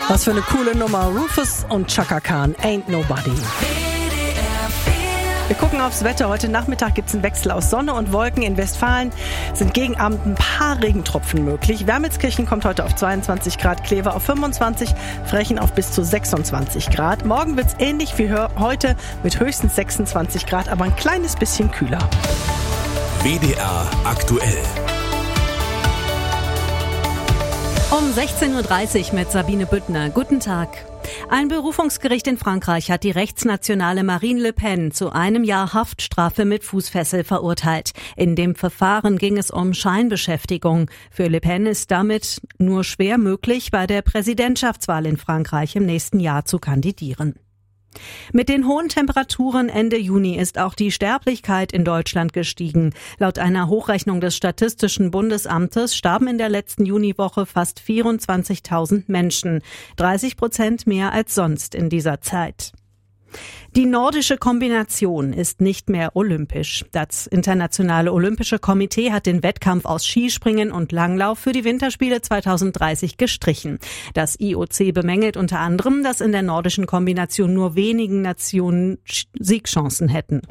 Was für eine coole Nummer. Rufus und Chaka Khan, Ain't Nobody. Wir gucken aufs Wetter. Heute Nachmittag gibt es einen Wechsel aus Sonne und Wolken. In Westfalen sind gegen Abend ein paar Regentropfen möglich. Wermelskirchen kommt heute auf 22 Grad, Kleve auf 25, Frechen auf bis zu 26 Grad. Morgen wird es ähnlich wie heute mit höchstens 26 Grad, aber ein kleines bisschen kühler. WDR aktuell. Um 16.30 Uhr mit Sabine Büttner. Guten Tag. Ein Berufungsgericht in Frankreich hat die rechtsnationale Marine Le Pen zu 1 Jahr Haftstrafe mit Fußfessel verurteilt. In dem Verfahren ging es um Scheinbeschäftigung. Für Le Pen ist damit nur schwer möglich, bei der Präsidentschaftswahl in Frankreich im nächsten Jahr zu kandidieren. Mit den hohen Temperaturen Ende Juni ist auch die Sterblichkeit in Deutschland gestiegen. Laut einer Hochrechnung des Statistischen Bundesamtes starben in der letzten Juniwoche fast 24.000 Menschen, 30% mehr als sonst in dieser Zeit. Die nordische Kombination ist nicht mehr olympisch. Das Internationale Olympische Komitee hat den Wettkampf aus Skispringen und Langlauf für die Winterspiele 2030 gestrichen. Das IOC bemängelt unter anderem, dass in der nordischen Kombination nur wenigen Nationen Siegchancen hätten.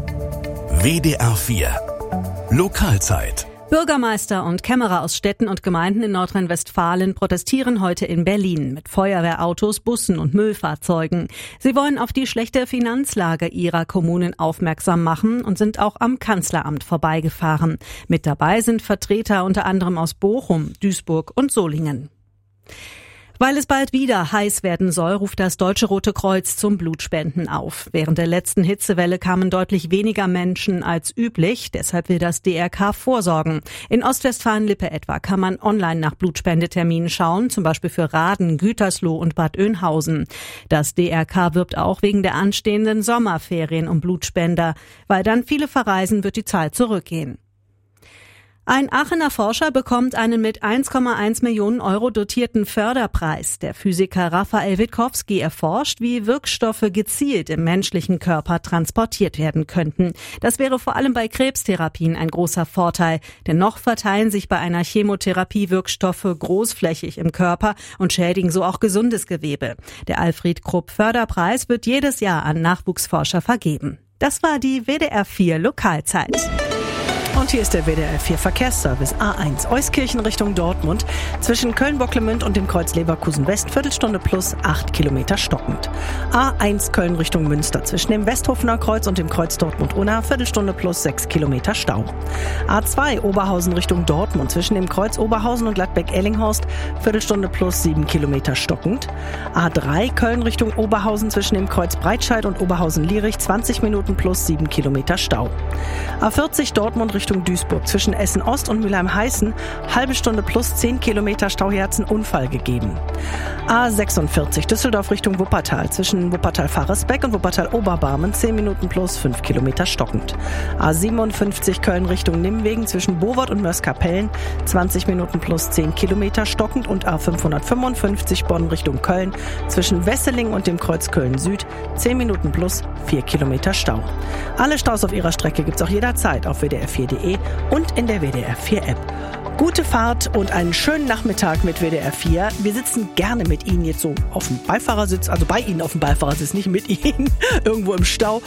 WDR 4 Lokalzeit. Bürgermeister und Kämmerer aus Städten und Gemeinden in Nordrhein-Westfalen protestieren heute in Berlin mit Feuerwehrautos, Bussen und Müllfahrzeugen. Sie wollen auf die schlechte Finanzlage ihrer Kommunen aufmerksam machen und sind auch am Kanzleramt vorbeigefahren. Mit dabei sind Vertreter unter anderem aus Bochum, Duisburg und Solingen. Weil es bald wieder heiß werden soll, ruft das Deutsche Rote Kreuz zum Blutspenden auf. Während der letzten Hitzewelle kamen deutlich weniger Menschen als üblich. Deshalb will das DRK vorsorgen. In Ostwestfalen-Lippe etwa kann man online nach Blutspendeterminen schauen, zum Beispiel für Raden, Gütersloh und Bad Oeynhausen. Das DRK wirbt auch wegen der anstehenden Sommerferien um Blutspender. Weil dann viele verreisen, wird die Zahl zurückgehen. Ein Aachener Forscher bekommt einen mit 1,1 Millionen Euro dotierten Förderpreis. Der Physiker Raphael Witkowski erforscht, wie Wirkstoffe gezielt im menschlichen Körper transportiert werden könnten. Das wäre vor allem bei Krebstherapien ein großer Vorteil, denn noch verteilen sich bei einer Chemotherapie Wirkstoffe großflächig im Körper und schädigen so auch gesundes Gewebe. Der Alfred Krupp Förderpreis wird jedes Jahr an Nachwuchsforscher vergeben. Das war die WDR 4 Lokalzeit. Und hier ist der WDR 4 Verkehrsservice A1 Euskirchen Richtung Dortmund. Zwischen Köln-Bocklemünd und dem Kreuz Leverkusen West, Viertelstunde plus 8 Kilometer stockend. A1 Köln Richtung Münster. Zwischen dem Westhofener Kreuz und dem Kreuz Dortmund-Unna, Viertelstunde plus 6 Kilometer Stau. A2 Oberhausen Richtung Dortmund. Zwischen dem Kreuz Oberhausen und Gladbeck-Ellinghorst, Viertelstunde plus 7 Kilometer stockend. A3 Köln Richtung Oberhausen. Zwischen dem Kreuz Breitscheid und Oberhausen-Lierich, 20 Minuten plus 7 Kilometer Stau. A40 Dortmund Richtung Duisburg. Zwischen Essen-Ost und Mülheim-Heißen, halbe Stunde plus 10 Kilometer Stau, hier hat's einen Unfall gegeben. A46 Düsseldorf Richtung Wuppertal. Zwischen Wuppertal-Faresbeck und Wuppertal-Oberbarmen, 10 Minuten plus 5 Kilometer stockend. A57 Köln Richtung Nimwegen. Zwischen Bowort und Mörs-Kapellen, 20 Minuten plus 10 Kilometer stockend. Und A555 Bonn Richtung Köln. Zwischen Wesseling und dem Kreuz Köln-Süd, 10 Minuten plus 4 Kilometer Stau. Alle Staus auf ihrer Strecke gibt's auch jederzeit auf WDR4.de und in der WDR 4 App. Gute Fahrt und einen schönen Nachmittag mit WDR 4. Wir sitzen gerne mit Ihnen jetzt so auf dem Beifahrersitz, also bei Ihnen auf dem Beifahrersitz, nicht mit Ihnen, irgendwo im Stau